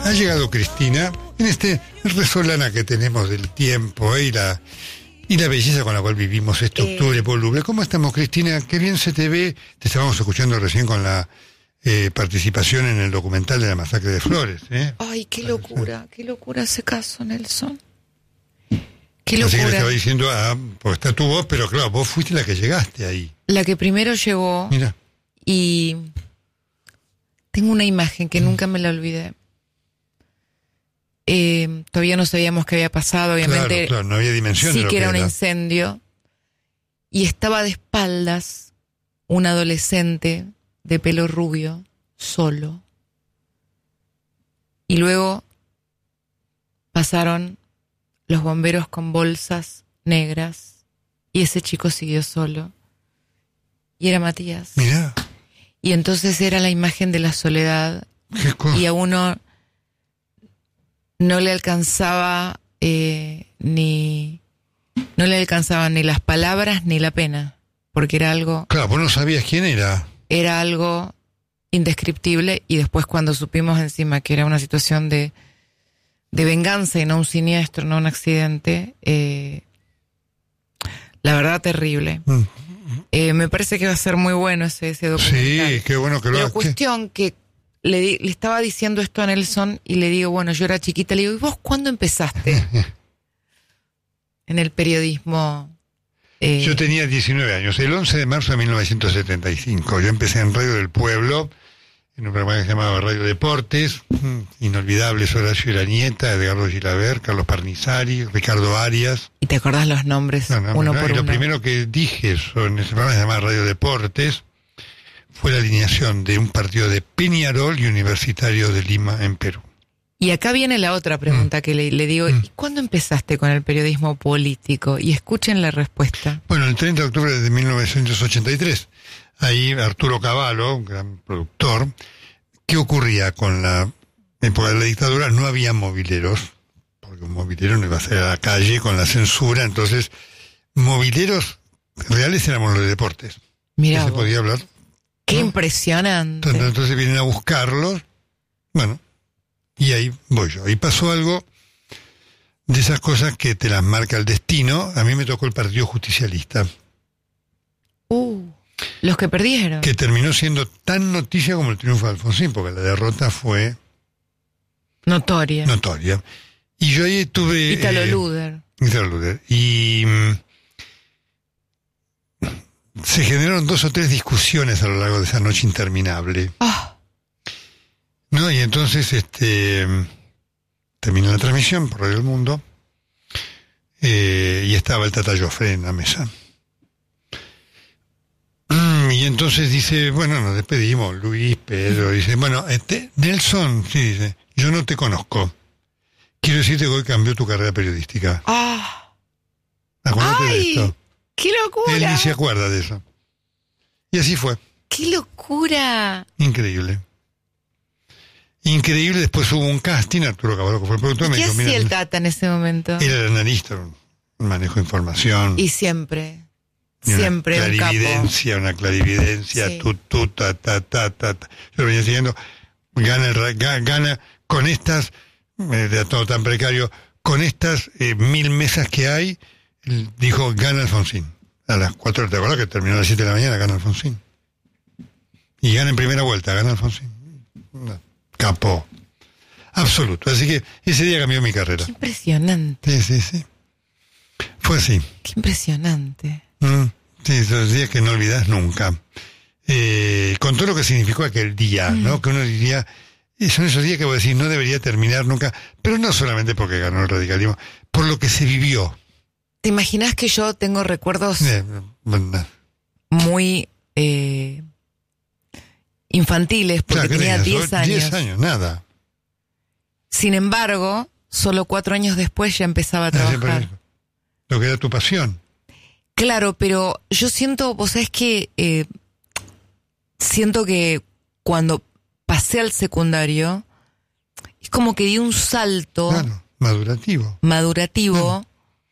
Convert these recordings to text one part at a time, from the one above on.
ha llegado Cristina en este resolana que tenemos del tiempo y la belleza con la cual vivimos este octubre voluble. ¿Cómo estamos, Cristina? Qué bien se te ve. Te estábamos escuchando recién con la participación en el documental de la masacre de Flores. Ay, qué locura ese caso, Nelson. Qué locura. Así que le estaba diciendo, pues está tu voz, pero claro, vos fuiste la que llegaste ahí. La que primero llegó. Mira. Y tengo una imagen que nunca me la olvidé. Todavía no sabíamos qué había pasado, obviamente. Claro, no había dimensión de sí lo que era que un era. incendio. Y estaba de espaldas un adolescente de pelo rubio, solo. Y luego pasaron los bomberos con bolsas negras y ese chico siguió solo. Y era Matías. Mirá. Y entonces era la imagen de la soledad. Qué cosa. Y a uno no le alcanzaba ni las palabras ni la pena, porque era algo... Claro, vos no sabías quién era. Era algo indescriptible, y después cuando supimos encima que era una situación de venganza y no un siniestro, no un accidente, la verdad terrible. Me parece que va a ser muy bueno ese documental. Sí, qué bueno que lo hagas. La cuestión que le estaba diciendo esto a Nelson y le digo, bueno, yo era chiquita, le digo, ¿y vos cuándo empezaste en el periodismo? Yo tenía 19 años, el 11 de marzo de 1975. Yo empecé en Radio del Pueblo, en un programa que se llamaba Radio Deportes, inolvidables Horacio Irañeta, Edgardo Gilaber, Carlos Parnizari, Ricardo Arias. ¿Y te acordás los nombres uno por y lo uno? primero que dije en ese programa, se llamaba Radio Deportes, fue la alineación de un partido de Peñarol y Universitario de Lima en Perú. Y acá viene la otra pregunta que le digo, ¿y cuándo empezaste con el periodismo político? Y escuchen la respuesta. Bueno, el 30 de octubre de 1983, ahí Arturo Cavallo, un gran productor. ¿Qué ocurría con la época de la dictadura? No había mobileros, porque un mobilero no iba a ser a la calle con la censura, entonces mobileros reales éramos los de deportes. Mirá, se podía hablar. Qué ¿no? impresionante. Entonces vienen a buscarlos, bueno, y ahí voy yo. Ahí pasó algo de esas cosas que te las marca el destino. A mí me tocó el Partido Justicialista. Los que perdieron. Que terminó siendo tan noticia como el triunfo de Alfonsín, porque la derrota fue notoria. Y yo ahí tuve... Ítalo Luder. Y se generaron 2 o 3 discusiones a lo largo de esa noche interminable. ¿No? Y entonces terminó la transmisión por Radio El Mundo, y estaba el Tata Joffre en la mesa. Y entonces dice, bueno, nos despedimos, Luis, Pedro, dice, bueno, Nelson, sí, dice, yo no te conozco. Quiero decirte que hoy cambió tu carrera periodística. Acuérdate de esto. ¡Qué locura! Él ni se acuerda de eso. Y así fue. ¡Qué locura! Increíble. Después hubo un casting, Arturo Cavallo, que fue el productor. ¿Qué hacía el Tata en ese momento? Era el analista, un manejo de información. Y siempre Una clarividencia, sí. Ta. Yo lo venía siguiendo, gana con estas, de todo tan precario, con estas 1000 mesas que hay, dijo, gana Alfonsín. A las 4 de la tarde, que terminó a las 7 de la mañana, gana Alfonsín. Y gana en primera vuelta, gana Alfonsín. Capo. Absoluto. Así que ese día cambió mi carrera. Qué impresionante. Sí. Fue así. Qué impresionante. Sí, esos días que no olvidas nunca. Con todo lo que significó aquel día, ¿no? Que uno diría, son esos días que voy a decir, no debería terminar nunca, pero no solamente porque ganó el radicalismo, por lo que se vivió. ¿Te imaginas que yo tengo recuerdos muy infantiles, porque tenía 10 años? 10 años, nada. Sin embargo, solo 4 años después ya empezaba a trabajar. Lo que era tu pasión. Claro, pero yo siento, vos sabés que siento que cuando pasé al secundario, es como que di un salto. Claro, madurativo. Claro.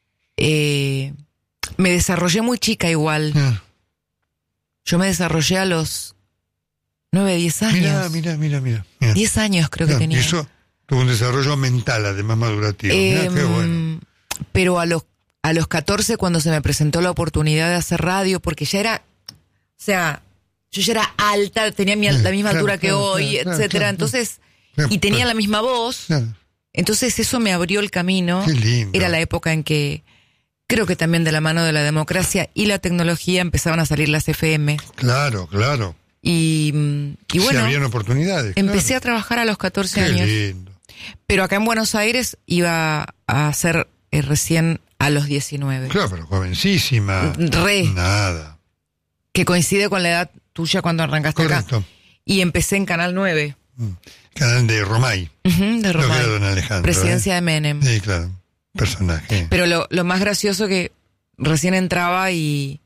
Me desarrollé muy chica igual. Claro. Yo me desarrollé a los 9, 10 años. Mira. 10 años creo que tenía. Y eso Tuvo un desarrollo mental, además madurativo. Mirá, qué bueno. Pero a los 14, cuando se me presentó la oportunidad de hacer radio, porque ya era, o sea, yo ya era alta, tenía la misma altura que hoy, etcétera. Entonces, y tenía la misma voz. Claro. Entonces eso me abrió el camino. Qué lindo. Era la época en que, creo que también de la mano de la democracia y la tecnología, empezaban a salir las FM. Claro. Y bueno, sí, habían oportunidades. Empecé a trabajar a los 14 años. Qué lindo. Pero acá en Buenos Aires iba a hacer recién a los 19. Claro, pero jovencísima. Nada. Que coincide con la edad tuya cuando arrancaste. Correcto. Acá. Y empecé en Canal 9. Canal de Romay. De Romay. Lo que era Don Alejandro. Presidencia de Menem. Sí, claro. Personaje. Pero lo más gracioso que recién entraba y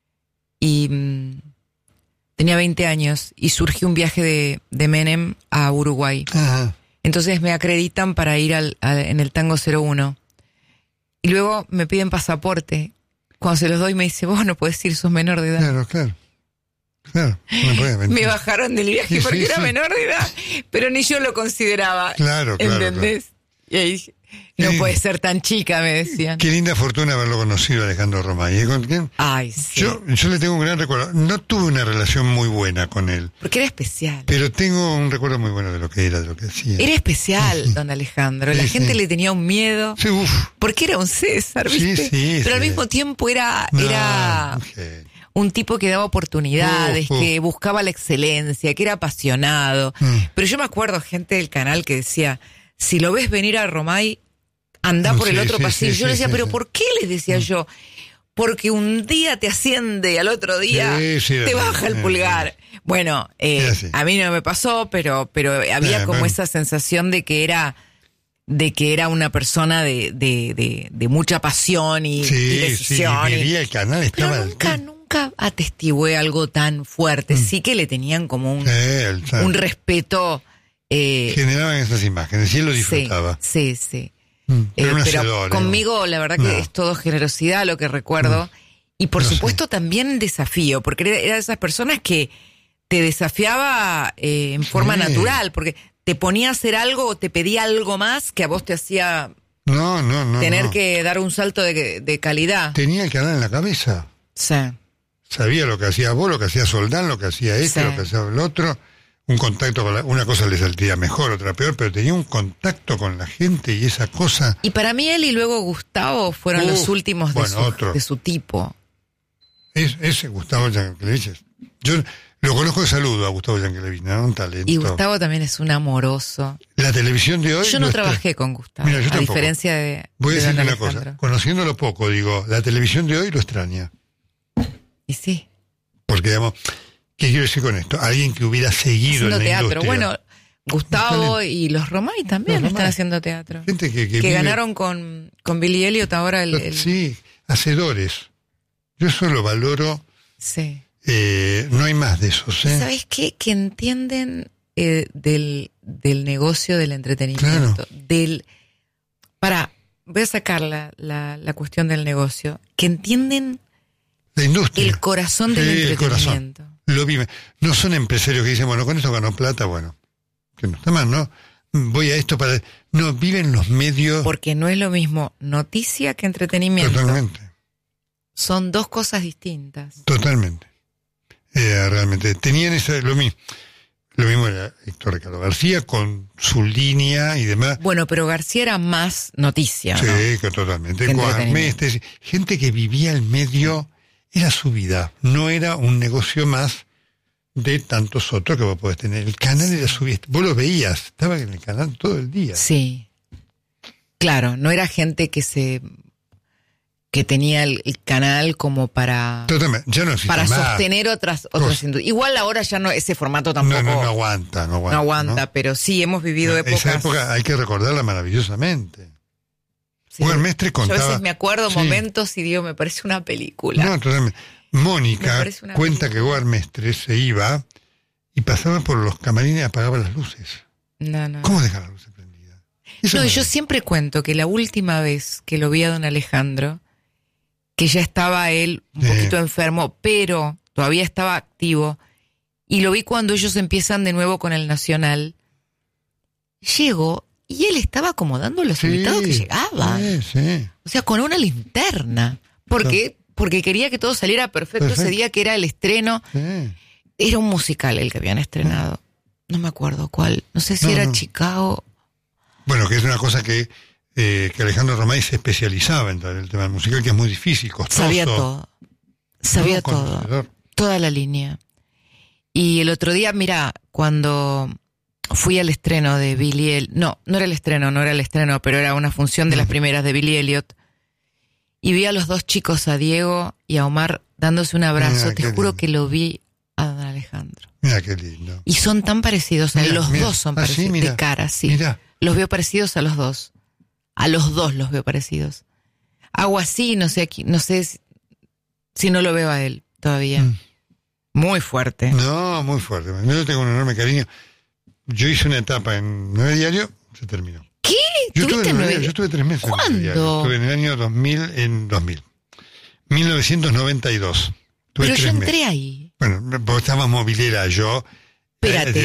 tenía 20 años y surgió un viaje de Menem a Uruguay. Ajá. Entonces me acreditan para ir en el Tango 01. Y luego me piden pasaporte. Cuando se los doy me dice, vos no podés ir, sos menor de edad. Claro. No podía mentir. Me bajaron del viaje porque era menor de edad, pero ni yo lo consideraba. Claro. ¿Entendés? Claro. Y ahí dije, no puede ser tan chica, me decían. Qué linda fortuna haberlo conocido a Alejandro Romay. ¿Con quién? Ay, sí. Yo le tengo un gran recuerdo. No tuve una relación muy buena con él. Porque era especial. Pero tengo un recuerdo muy bueno de lo que era, de lo que hacía. Era especial, don Alejandro. La gente le tenía un miedo. Sí, porque era un César, ¿viste? Pero al mismo tiempo era un tipo que daba oportunidades, que buscaba la excelencia, que era apasionado. Pero yo me acuerdo gente del canal que decía, si lo ves venir a Romay, anda por el otro pasillo. Yo le decía, ¿pero por qué? Les decía yo. Porque un día te asciende y al otro día te baja el pulgar. Bueno, a mí no me pasó, pero había como esa sensación de que era una persona de mucha pasión y decisión. Sí, vivía el canal, estaba... Nunca atestigué algo tan fuerte. Sí que le tenían como un respeto. Generaban esas imágenes y él lo disfrutaba. Sí. Pero conmigo la verdad que es todo generosidad lo que recuerdo. Y por supuesto también desafío, porque era de esas personas que te desafiaba en forma natural, porque te ponía a hacer algo o te pedía algo más que a vos te hacía tener que dar un salto de calidad. Tenía el canal en la cabeza. Sí. Sabía lo que hacía vos, lo que hacía Soldán, lo que hacía lo que hacía el otro. Un contacto con una cosa le salía mejor, otra peor, pero tenía un contacto con la gente y esa cosa. Y para mí él y luego Gustavo fueron los últimos de su tipo. Ese Gustavo Yankelevich. Yo lo conozco de saludo a Gustavo Yankelevich, ¿no? Un talento. Y Gustavo también es un amoroso. La televisión de hoy... Yo no trabajé con Gustavo, a diferencia de Voy a decirle una Alejandro. cosa, conociéndolo poco, digo, la televisión de hoy lo extraña. Y sí. Porque, digamos... ¿Qué quiero decir con esto? Alguien que hubiera seguido en la teatro. industria. Bueno, Gustavo y los Romay también están haciendo teatro. Gente que ganaron con Billy Elliot ahora Sí, hacedores. Yo eso lo valoro. Sí. No hay más de esos. ¿Sabes qué? Que entienden del negocio del entretenimiento. Claro. Voy a sacar la cuestión del negocio. Que entienden la industria. El corazón del entretenimiento. Corazón. Lo viven. No son empresarios que dicen, bueno, con esto gano plata, bueno. Que no está mal, ¿no? Voy a esto para... No, viven los medios... Porque no es lo mismo noticia que entretenimiento. Totalmente. Son dos cosas distintas. Totalmente. Realmente. Tenían lo mismo. Lo mismo era Héctor Ricardo García con su línea y demás. Bueno, pero García era más noticia, sí, ¿no? Que totalmente. Gente que vivía el medio, era su vida. No era un negocio más de tantos otros que vos podés tener. El canal era su vida. Vos lo veías, estaba en el canal todo el día. Sí. Claro, no era gente que tenía el canal como para... Totalmente. Ya no existe para más. Sostener otras industrias. Igual ahora ya no, ese formato tampoco... No aguanta. No aguanta, pero sí hemos vivido épocas... Esa época hay que recordarla maravillosamente. Sí. Juan Mestre contaba... Yo a veces me acuerdo momentos y digo, me parece una película. No, totalmente. Mónica cuenta que Juan Mestre se iba y pasaba por los camarines y apagaba las luces. No. ¿Cómo dejar las luces prendidas? Yo siempre cuento que la última vez que lo vi a don Alejandro, que ya estaba él un poquito enfermo, pero todavía estaba activo, y lo vi cuando ellos empiezan de nuevo con el Nacional, llego y él estaba acomodando a los invitados que llegaban. Sí. O sea, con una linterna. Porque quería que todo saliera perfecto ese día que era el estreno. Sí. Era un musical el que habían estrenado. No me acuerdo cuál. No sé si era Chicago. Bueno, que es una cosa que Alejandro Romay se especializaba en el tema del musical, que es muy difícil, costoso. Sabía todo. Sabía todo. Toda la línea. Y el otro día, mira, cuando fui al estreno de Billy Elliot. No era el estreno, pero era una función de las primeras de Billy Elliot. Y vi a los dos chicos, a Diego y a Omar, dándose un abrazo. Te juro que lo vi a don Alejandro. Mira qué lindo. Y son tan parecidos, los dos son parecidos, de cara, sí. Mira. Los veo parecidos a los dos. A los dos los veo parecidos. Hago así, no sé si no lo veo a él todavía. Muy fuerte. No, muy fuerte. Yo tengo un enorme cariño. Yo hice una etapa en 9 Diario, se terminó. ¿Qué? Yo estuve 3 meses. ¿Cuándo? Estuve en el año 2000. 1992. Pero yo entré ahí. Bueno, vos estabas movilera, yo. Espérate.